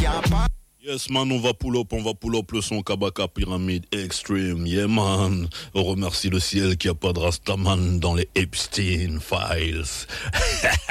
Yes man, on va pull up le son Kabaka Pyramide Extreme. Yeah man, on remercie le ciel qu'il n'y a pas de Rastaman dans les Epstein Files.